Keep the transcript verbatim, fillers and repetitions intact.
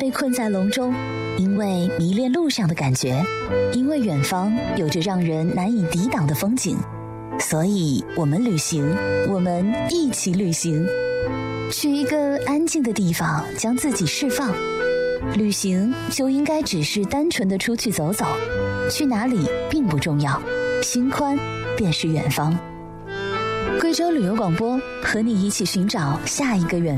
被困在笼中，因为迷恋路上的感觉，因为远方有着让人难以抵挡的风景，所以我们旅行，我们一起旅行，去一个安静的地方，将自己释放。旅行就应该只是单纯的出去走走，去哪里并不重要，心宽便是远方。贵州旅游广播，和你一起寻找下一个远方。